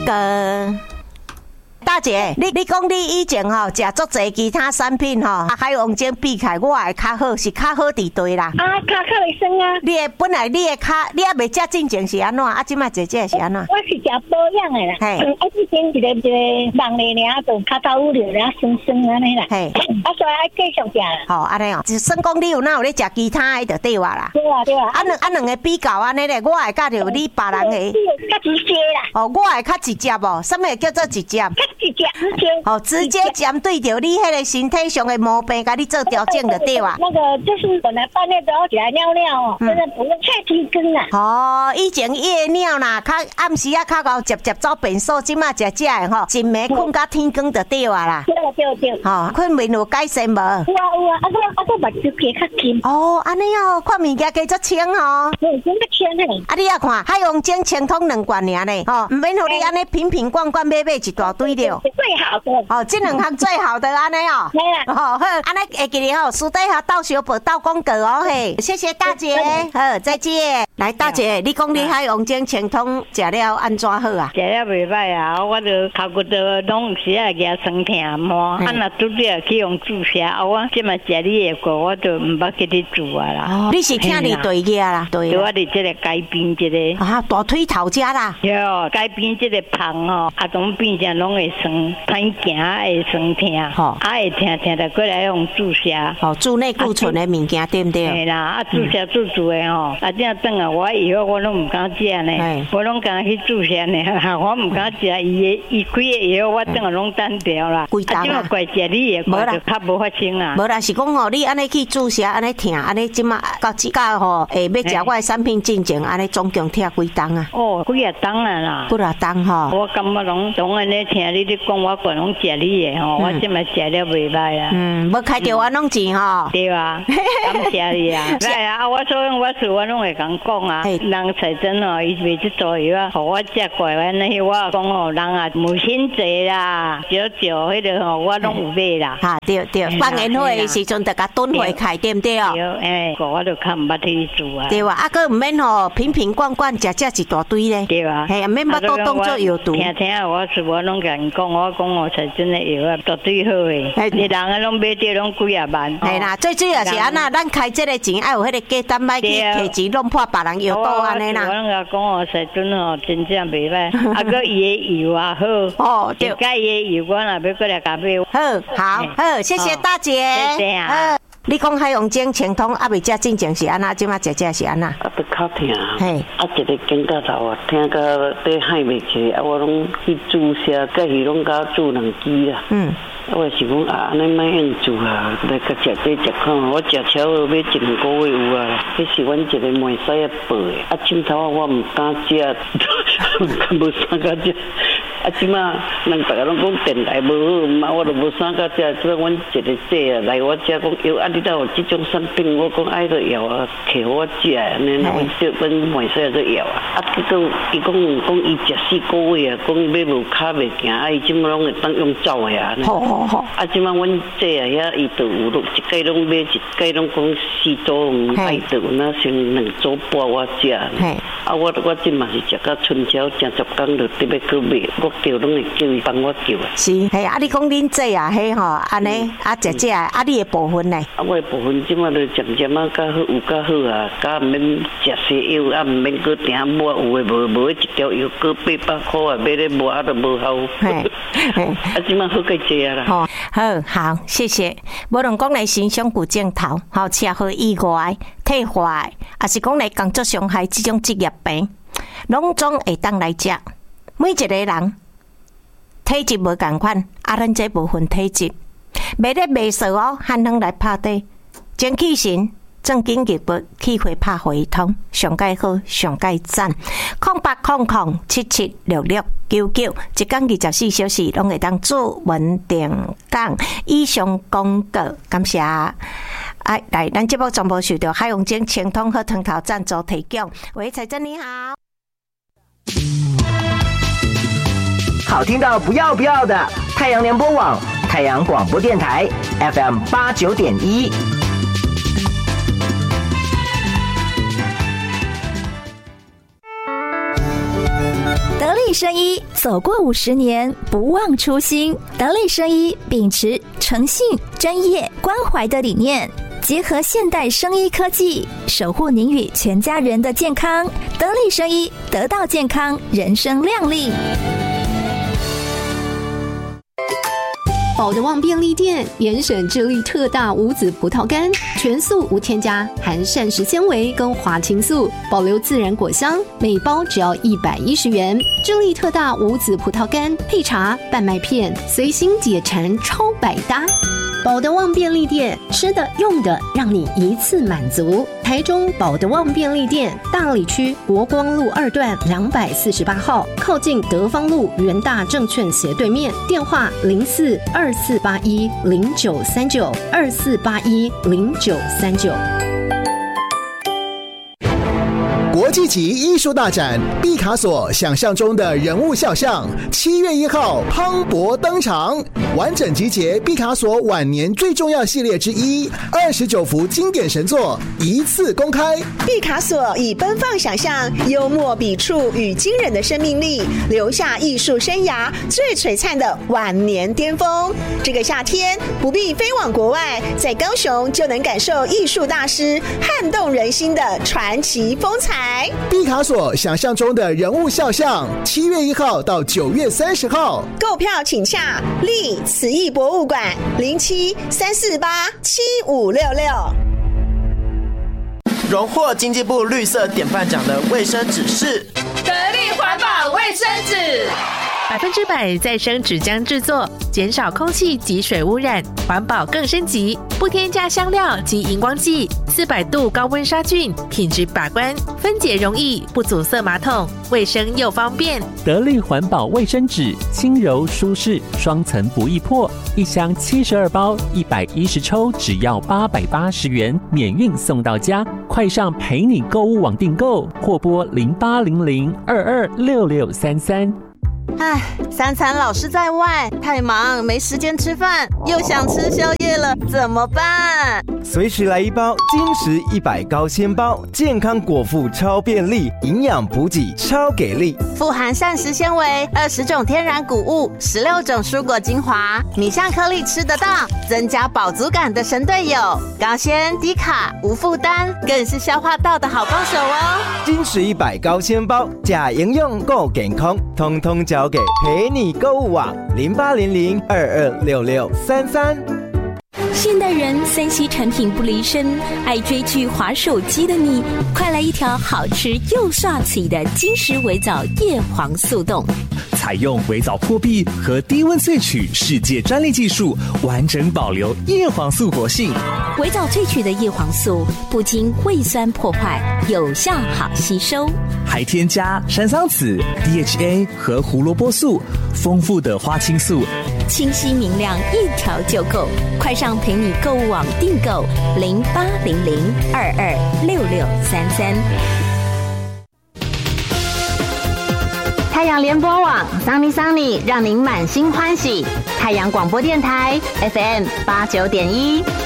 哥。大姐，你讲你以前吼食足侪其他产品吼，海王精比起来，我的较好是较好伫对啦。 啊，脚卫生啊！ 本来你的脚，你还未食进前是安怎？啊，即摆姐姐是安怎？ 我是食保养的啦。 嘿， 之前一个梦里尔，就脚头有了酸酸安尼啦。 嘿， 所以爱继续食啦。 好，安尼哦，就算讲你有咧食其他的就对哇啦。 对啊，对啊。 两个比较安尼咧，我会甲着你别人的。 较直接啦。 哦，我会较直接哦，什么叫做直接？ 直接。 哦，直接针对着你迄个身体上的毛病，甲你做调整就对啊。 那个就是本来半夜都要起来尿尿哦，现在不用太提根啦。 哦，以前夜尿啦，较暗时啊，较高接走便所，即马食的吼，一暝困到天光就对啊啦。 对。 哦，困眠有改善无？有啊，我目睭加较轻。 哦，安尼哦，看物件加足清哦。 真较清嘿。 啊，你也看海王精清通2罐尔呢，哦，唔免互你安尼瓶瓶罐罐买一大堆了。 最好的。 哦，这2项最好的安尼哦。 对啦。 哦，好，安尼会记哩吼，私底下斗小报斗广告哦嘿。谢谢大姐，好，再见。来，大姐，你讲你海王精清通食了安怎好啊？ 食了袂歹啊，我就头骨都拢有时啊牙酸痛嘛，啊若拄着去用注射，啊我即嘛食你的过，我就唔捌去你做啊啦。 哦，你是听你对牙啦，对。 我伫这个街边这个。 啊，大腿头家啦。 对哦，街边这个棚吼，啊拢变成拢会酸，歹行会酸痛，啊会痛就过来用注射。 哦，注内固醇的物件对不对？ 系啦，啊注射注的吼，啊这样等啊，我以后我拢唔敢食呢，我拢敢去注射呢，我唔敢食伊开的以后，我等下拢单掉啦。啊，即嘛怪食你的，我就较无发生啊。 无啦，是讲吼，你安尼去注射，安尼疼，安尼即马到即个吼，要食我的产品进前，安尼总共疼几档啊？ 哦，几啊档啊啦。 几啊档吼？ 我感觉拢安尼听你讲，我个拢食你的吼，我即嘛食了袂歹啊。 要开着我拢钱吼。 对啊，感谢你啊。来啊，我所以我事我拢会讲讲啊。人才真哦，伊袂去做伊啊，互我食过安尼，我讲哦，人啊无心济啦，少迄个吼，我拢有买啦。 哈，对，放烟火的时阵，就甲蹲回开，对不对哦？ 对，我就较唔捌去做啊。 对啊，啊，佮唔免吼，瓶瓶罐罐食一大堆咧。 对啊， 系啊，免捌都当作药毒。 听啊，我事我拢甲人讲，我讲我才真的药啊，绝对好诶。你人啊拢买着拢几啊万。 系啦，最主要是安那，咱开这个钱，爱有迄个价单，买去摕钱弄破别人药刀安尼啦。 我拢甲讲哦，才真哦，真正袂歹。啊，佮伊的油啊好。哦，对。甲伊的油，我若要过来甲买。 好，谢谢大姐。 谢谢啊。 你讲海王精清通还未食进前是安那，即马食是安那？ 啊，都较疼。嘿。啊，一个肩胛头啊，疼到底海袂起，啊，我拢去注射，隔是拢甲注2支啦。我是讲啊，安尼莫用做啊，来甲食这食看，我食超要1-2个月有啊。迄是阮一个妹婿啊报的，啊，枕头啊我唔敢食，无啥敢食。啊，即马人大家拢讲电来无好嘛，我都无啥甲食。即阮一个姐啊来我遮讲，哟啊，你哪有即种产品？我讲爱个药啊，摕我食安尼，阮小阮妹婿个药啊。啊，结果伊讲伊食4个月啊，讲伊要无骹袂行，啊，伊即马拢会当用走的啊。好。啊，即马阮姐啊遐伊都有一届拢买，一届拢讲4组爱豆，那先2组半我食。啊，我即嘛是食到春宵，正10天就特别去买。我叫拢会叫伊帮我叫啊。是， 嘿啊！你讲恁这啊，嘿吼，安尼啊，食啊，你的部分呢？ 啊，我的部分即马就渐渐啊，较好有较好啊，甲毋免食西药，啊毋免搁订抹，有诶无一条药搁800块啊，买咧抹啊都无效。啊，即马好个济啊啦。 好，谢谢。无论讲来欣赏古镜头，好车祸意外、退坏，还是讲来工作伤害这种职业病，拢总会当来食。每一个人体质无同款，咱这部分体质，袂咧袂熟哦，汉能来拍底，精气神。正经日不气血拍回通，上介好，上介赞。0800776699，一天24小时，拢会当做稳定讲。以上广告，感谢。来，咱节目全部受到海王精清通和汤头赞助提供。喂，彩珍你好。 好听到不要的，太阳联播网、太阳广播电台 FM 89.1。 得力力生医走过50年，不忘初心。得力生医秉持诚信、专业、关怀的理念，结合现代生医科技，守护您与全家人的健康。得力生医，得到健康，人生亮丽。 宝德旺便利店严选智利特大无籽葡萄干，全素无添加，含膳食纤维跟花青素，保留自然果香，每包只要110元。智利特大无籽葡萄干配茶、半麦片，随心解馋，超百搭。宝德旺便利店，吃的用的让你一次满足。台中宝德旺便利店大里区国光路2段248号，靠近德芳路元大证券斜对面，电话042481093924810939。 国际级艺术大展毕卡索想象中的人物肖像，7月1号磅礴登场，完整集结毕卡索晚年最重要系列之一，29幅经典神作一次公开。 毕卡索以奔放想象、幽默笔触与惊人的生命力，留下艺术生涯最璀璨的晚年巅峰。这个夏天不必飞往国外，在高雄就能感受艺术大师撼动人心的传奇风采。 毕卡索想象中的人物肖像，7月1号到9月30号， 购票请洽立慈艺博物馆0734875566。 荣获经济部绿色典范奖的卫生纸是得力环保卫生纸 ，100%再生纸浆制作，减少空气及水污染，环保更升级，不添加香料及荧光剂，400度高温杀菌，品质把关，分解容易，不阻塞马桶，卫生又方便。 得力环保卫生纸，轻柔舒适，双层不易破，一箱72包，110抽，只要880元，免运送到家。快上陪你购物网订购，或拨0800226633。 唉，3餐老是在外，太忙没时间吃饭，又想吃宵夜了，怎么办？ 随时来一包金石100高纤包，健康果腹超便利，营养补给超给力， 富含膳食纤维，20种天然谷物，16种蔬果精华，米香颗粒吃得到，增加饱足感的神队友，高纤低卡无负担，更是消化道的好帮手哦。 金石100高纤包，假营养够健康，通通交给陪你购物网0800226633。 现代人3C 产品不离身，爱追剧滑手机的你，快来一条好吃又刷嘴的金石微藻叶黄素冻。 采用微藻破壁和低温萃取世界专利技术，完整保留叶黄素活性。 微藻萃取的叶黄素不经胃酸破坏，有效好吸收， 还添加山桑子、DHA 和胡萝卜素，丰富的花青素， 清晰明亮，一条就够。快上陪你购物网订购0800226633。 太阳联播网桑尼桑尼，让您满心欢喜。太阳广播电台 FM89.1。